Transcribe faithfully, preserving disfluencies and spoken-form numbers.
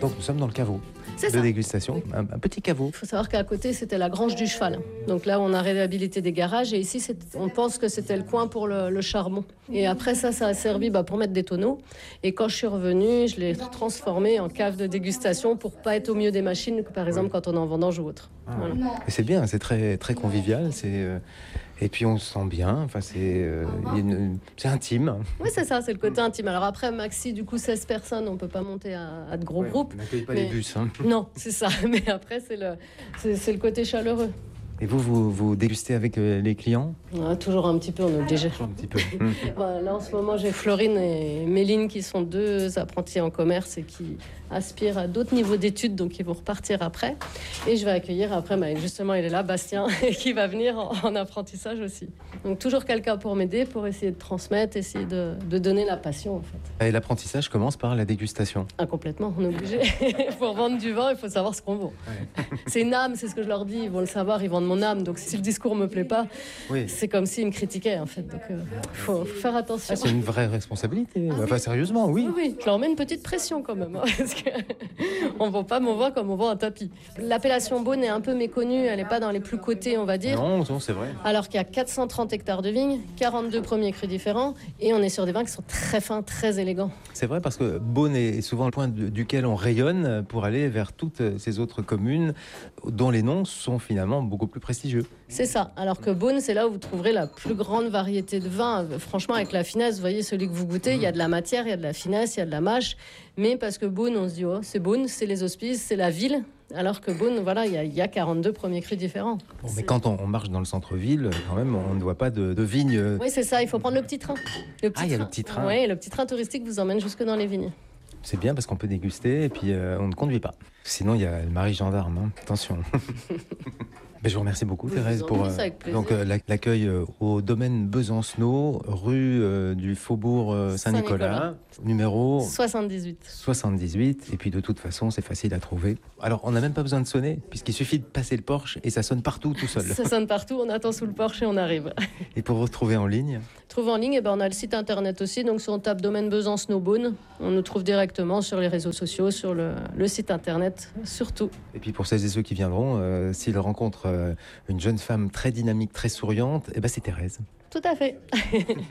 Donc nous sommes dans le caveau C'est de ça. dégustation, un, un petit caveau. Il faut savoir qu'à côté, c'était la grange du cheval. Donc là, on a réhabilité des garages et ici, c'est- on pense que c'était le coin pour le, le charbon. Et après ça, ça a servi bah, pour mettre des tonneaux. Et quand je suis revenue, je l'ai transformé en cave de dégustation pour pas être au milieu des machines, que, par exemple quand on est en vendange ou autre. Voilà. Et c'est bien, c'est très, très convivial. C'est, euh, et puis on se sent bien. Enfin, c'est, euh, il y a une- c'est intime. Oui, c'est ça, c'est le côté intime. Alors après, maxi, du coup, seize personnes, on peut pas monter à, à de gros Ouais, groupes. on n'accueille pas mais- les bus. Hein. Non, c'est ça. Mais après, c'est le, c'est, c'est le côté chaleureux. Et vous, vous, vous dégustez avec euh, les clients? Ouais, toujours un petit peu, on est obligé. Un petit peu. Voilà, là, en ce moment, j'ai Florine et Méline qui sont deux apprentis en commerce et qui aspirent à d'autres niveaux d'études, donc ils vont repartir après. Et je vais accueillir après, bah, justement, il est là, Bastien, qui va venir en, en apprentissage aussi. Donc toujours quelqu'un pour m'aider, pour essayer de transmettre, essayer de, de donner la passion, en fait. Et l'apprentissage commence par la dégustation. Ah, complètement, on est obligé. Pour vendre du vin, il faut savoir ce qu'on vaut. C'est une âme, c'est ce que je leur dis, ils vont le savoir, ils vendent mon âme. Donc si le discours me plaît pas, Oui. c'est comme s'ils me critiquaient, en fait. Donc il faut, faut faire attention. Ah, c'est une vraie responsabilité. Enfin, sérieusement, oui. Oui, oui, je leur mets une petite pression quand même, hein, parce que on ne vend pas mon vin comme on vend un tapis. L'appellation Beaune est un peu méconnue, elle n'est pas dans les plus cotés, on va dire. Non, non, c'est vrai. Alors qu'il y a quatre cent trente hectares de vignes, quarante-deux premiers crus différents, et on est sur des vins qui sont très fins, très élégants. C'est vrai parce que Beaune est souvent le point de- duquel on rayonne pour aller vers toutes ces autres communes dont les noms sont finalement beaucoup plus prestigieux. C'est ça, alors que Beaune, c'est là où vous trouverez la plus grande variété de vins. Franchement, avec la finesse, vous voyez, celui que vous goûtez, il y a de la matière, il y a de la finesse, il y a de la mâche. Mais parce que Beaune, on se dit, oh, c'est Beaune, c'est les hospices, c'est la ville. Alors que Beaune, voilà, il y a, il y a quarante-deux premiers crus différents. Bon, mais C'est- quand on, on marche dans le centre-ville, quand même, on ne voit pas de, de vignes. Oui, c'est ça, il faut prendre le petit train. Le petit Ah, il y a le petit train. Oui, le petit train touristique vous emmène jusque dans les vignes. C'est bien parce qu'on peut déguster et puis euh, on ne conduit pas. Sinon, il y a le mari gendarme. Hein. Attention. Mais je vous remercie beaucoup, Oui, Thérèse, je vous en pour prie, c'est avec plaisir. donc, euh, l'ac- l'accueil euh, au domaine Besancenot, rue euh, du Faubourg euh, Saint-Nicolas, Saint-Nicolas. numéro soixante-dix-huit. soixante-dix-huit. Et puis de toute façon, c'est facile à trouver. Alors, on n'a même pas besoin de sonner, puisqu'il suffit de passer le porche et ça sonne partout tout seul. Ça sonne partout, on attend sous le porche et on arrive. Et pour retrouver en ligne, Trouve en ligne, eh ben, on a le site internet aussi, donc si on tape domaine Besancenot Beaune, on nous trouve directement sur les réseaux sociaux, sur le, le site internet, surtout. et puis pour celles et ceux qui viendront, euh, s'ils rencontrent euh, une jeune femme très dynamique, très souriante, eh ben c'est Thérèse. Tout à fait.